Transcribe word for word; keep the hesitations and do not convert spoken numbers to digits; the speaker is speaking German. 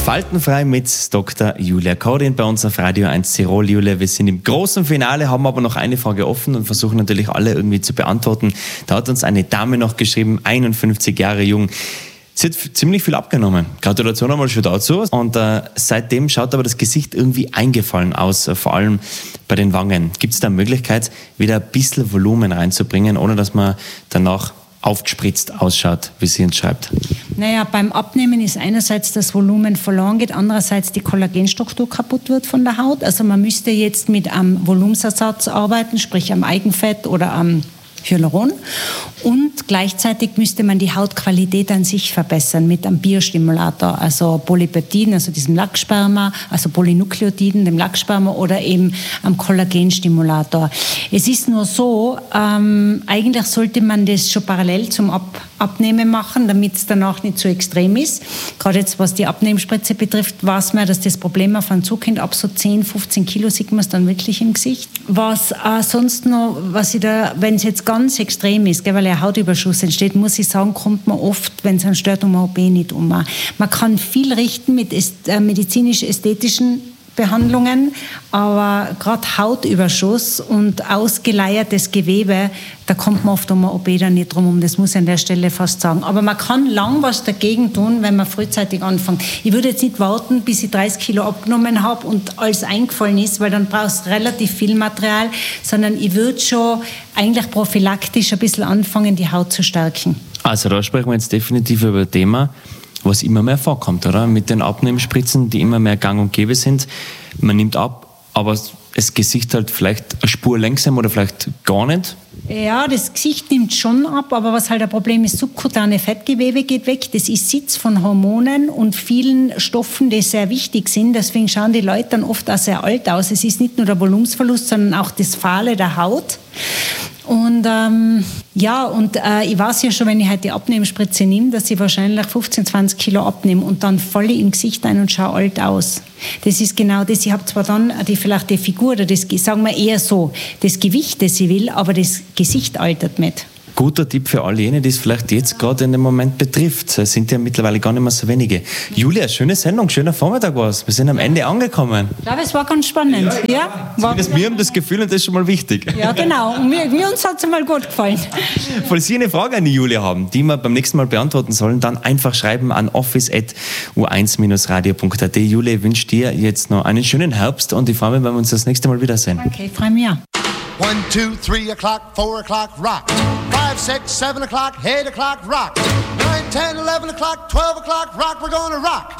Faltenfrei mit Doktor Julia Kodin bei uns auf Radio eins Tirol. Julia, wir sind im großen Finale, haben aber noch eine Frage offen und versuchen natürlich alle irgendwie zu beantworten. Da hat uns eine Dame noch geschrieben, einundfünfzig Jahre jung. Sie hat ziemlich viel abgenommen. Gratulation einmal schon dazu. Und äh, seitdem schaut aber das Gesicht irgendwie eingefallen aus, äh, vor allem bei den Wangen. Gibt es da eine Möglichkeit, wieder ein bisschen Volumen reinzubringen, ohne dass man danach aufgespritzt ausschaut, wie sie uns schreibt? Naja, beim Abnehmen ist einerseits das Volumen verloren geht, andererseits die Kollagenstruktur kaputt wird von der Haut. Also man müsste jetzt mit einem Volumensersatz arbeiten, sprich am Eigenfett oder am Hyaluron. Und gleichzeitig müsste man die Hautqualität an sich verbessern mit einem Biostimulator, also Polypeptiden, also diesem Lachsperma, also Polynukleotiden, dem Lachsperma oder eben am Kollagenstimulator. Es ist nur so, ähm, eigentlich sollte man das schon parallel zum Ab- Abnehmen machen, damit es danach nicht zu extrem ist. Gerade jetzt, was die Abnehmspritze betrifft, weiß man, dass das Problem auf einen Zukind ab so zehn, fünfzehn Kilo sieht man es dann wirklich im Gesicht. Was äh, sonst noch, was ich da, wenn es jetzt ganz extrem ist, gell, weil ein Hautüberschuss entsteht, muss ich sagen, kommt man oft, wenn es einen stört, um ein O P nicht um. Man kann viel richten mit äh, medizinisch-ästhetischen Behandlungen, aber gerade Hautüberschuss und ausgeleiertes Gewebe, da kommt man oft um ein O P dann nicht drum um. Das muss ich an der Stelle fast sagen. Aber man kann lang was dagegen tun, wenn man frühzeitig anfängt. Ich würde jetzt nicht warten, bis ich dreißig Kilo abgenommen habe und alles eingefallen ist, weil dann brauchst du relativ viel Material, sondern ich würde schon eigentlich prophylaktisch ein bisschen anfangen, die Haut zu stärken. Also da sprechen wir jetzt definitiv über ein Thema, was immer mehr vorkommt, oder? Mit den Abnehmspritzen, die immer mehr gang und gäbe sind. Man nimmt ab, aber das Gesicht halt vielleicht eine Spur langsam oder vielleicht gar nicht. Ja, das Gesicht nimmt schon ab, aber was halt ein Problem ist, subkutane Fettgewebe geht weg. Das ist Sitz von Hormonen und vielen Stoffen, die sehr wichtig sind. Deswegen schauen die Leute dann oft auch sehr alt aus. Es ist nicht nur der Volumensverlust, sondern auch das Fahle der Haut. Und ähm, ja, und äh, ich weiß ja schon, wenn ich halt die Abnehmspritze nehme, dass ich wahrscheinlich fünfzehn, zwanzig Kilo abnehme und dann falle ich im Gesicht ein und schaue alt aus. Das ist genau das. Ich habe zwar dann die, vielleicht die Figur, oder das, sagen wir eher so, das Gewicht, das ich will, aber das Gesicht altert nicht. Guter Tipp für all jene, die es vielleicht jetzt gerade in dem Moment betrifft. Es sind ja mittlerweile gar nicht mehr so wenige. Julia, schöne Sendung, schöner Vormittag war's. Wir sind am Ende angekommen. Ich glaube, es war ganz spannend. Ja, ja. ja. Wir haben das Gefühl, und das ist schon mal wichtig. Ja, genau. Und mir, mir uns hat es mal gut gefallen. Falls Sie eine Frage an die Julia haben, die wir beim nächsten Mal beantworten sollen, dann einfach schreiben an office at u eins radio punkt a t. Julia, ich wünsche dir jetzt noch einen schönen Herbst und ich freue mich, wenn wir uns das nächste Mal wiedersehen. Okay, ich freue mich auch. One, two, three o'clock, four o'clock, rock. Five, six, seven o'clock, eight o'clock, rock. Nine, ten, eleven o'clock, twelve o'clock, rock. We're gonna rock